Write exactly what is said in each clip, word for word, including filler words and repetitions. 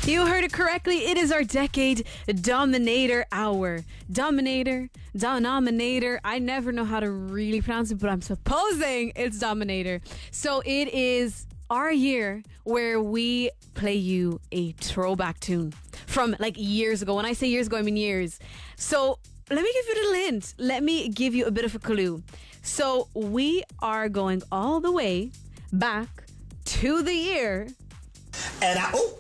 You heard it correctly. It is our Decade Dominator Hour. Dominator, Dominator. I never know how to really pronounce it, but I'm supposing it's Dominator. So it is our year where we play you a throwback tune from like years ago. When I say years ago, I mean years. So let me give you a little hint. Let me give you a bit of a clue. So we are going all the way back to the year. And I, oh.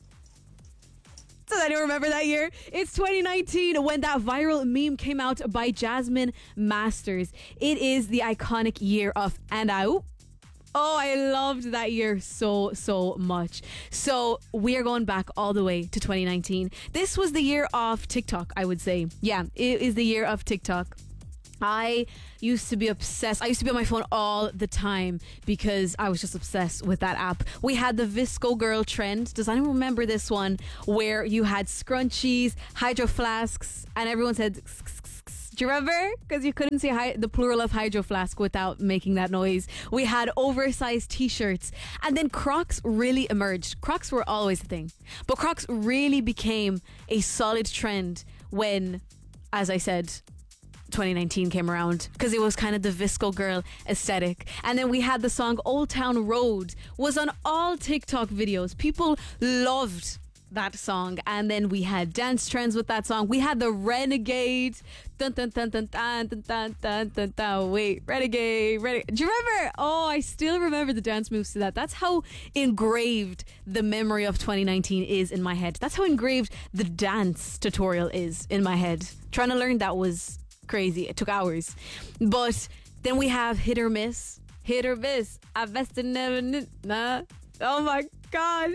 Does anyone remember that year? It's twenty nineteen when that viral meme came out by Jasmine Masters. It is the iconic year of And I, oh, I loved that year so, so much. So we are going back all the way to twenty nineteen. This was the year of TikTok, I would say. Yeah, it is the year of TikTok. I used to be obsessed. I used to be on my phone all the time because I was just obsessed with that app. We had the Visco Girl trend. Does anyone remember this one where you had scrunchies, hydro flasks, and everyone said, do you remember? Because you couldn't say hi- the plural of hydro flask without making that noise. We had oversized t-shirts, and then Crocs really emerged. Crocs were always a thing, but Crocs really became a solid trend when, as I said, twenty nineteen came around, because it was kind of the Visco Girl aesthetic. And then we had the song Old Town Road, was on all TikTok videos. People loved that song. And then we had dance trends with that song. We had the Renegade. Dun, dun, dun, dun, dun, dun, dun, dun, dun, dun. Wait, Renegade, Renegade. Do you remember? Oh, I still remember the dance moves to that. That's how engraved the memory of twenty nineteen is in my head. That's how engraved the dance tutorial is in my head. Trying to learn that was crazy. It took hours. But then we have Hit or Miss. Hit or Miss. I vested never nah. Oh my gosh.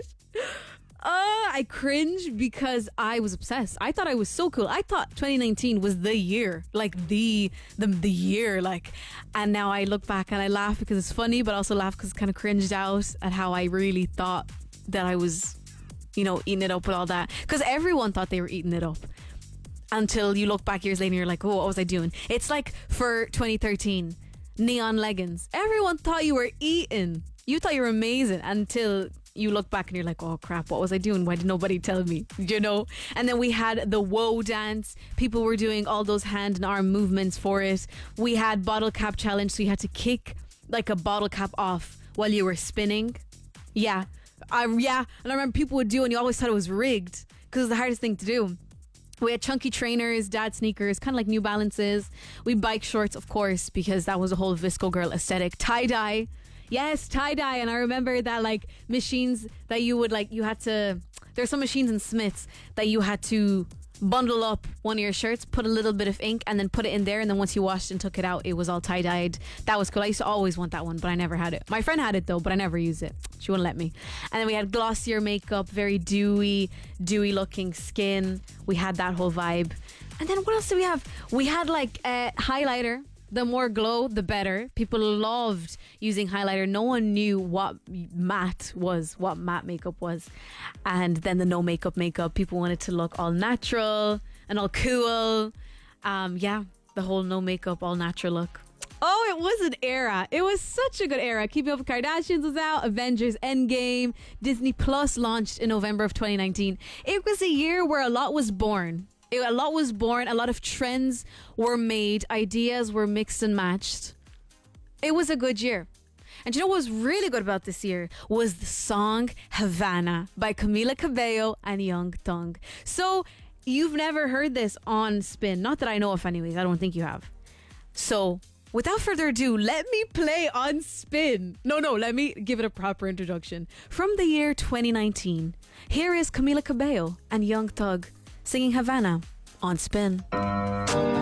Uh, I cringe because I was obsessed. I thought I was so cool. I thought twenty nineteen was the year, like the the the year, like. And now I look back and I laugh because it's funny, but also laugh because it's kind of cringed out at how I really thought that I was, you know, eating it up with all that. Because everyone thought they were eating it up. Until you look back years later and you're like, oh, what was I doing? It's like for twenty thirteen, neon leggings. Everyone thought you were eating. You thought you were amazing until you look back and you're like, oh crap, what was I doing? Why did nobody tell me? You know? And then we had the Whoa dance. People were doing all those hand and arm movements for it. We had bottle cap challenge, so you had to kick like a bottle cap off while you were spinning. Yeah. I, yeah. And I remember people would do it and you always thought it was rigged because it's the hardest thing to do. We had chunky trainers, dad sneakers, kind of like New Balances. We bike shorts, of course, because that was a whole Visco Girl aesthetic. Tie-dye. Yes, tie-dye. And I remember that, like, machines that you would, like, you had to... There's some machines in Smith's that you had to bundle up one of your shirts, put a little bit of ink, and then put it in there. And then once you washed and took it out, it was all tie-dyed. That was cool. I used to always want that one, but I never had it. My friend had it, though, but I never used it. She wouldn't let me. And then we had glossier makeup, very dewy, dewy looking skin. We had that whole vibe. And then what else did we have? We had like a highlighter. The more glow, the better. People loved using highlighter. No one knew what matte was, what matte makeup was. And then the no makeup makeup. People wanted to look all natural and all cool. Um, yeah, the whole no makeup, all natural look. Oh, it was an era. It was such a good era. Keeping Up with Kardashians was out. Avengers Endgame. Disney Plus launched in November of twenty nineteen. It was a year where a lot was born. It, a lot was born. A lot of trends were made. Ideas were mixed and matched. It was a good year. And you know what was really good about this year was the song Havana by Camila Cabello and Young Thug. So you've never heard this on Spin. Not that I know of anyways. I don't think you have. So without further ado, let me play on Spin. No, no, let me give it a proper introduction. From the year twenty nineteen, here is Camila Cabello and Young Thug singing Havana on Spin.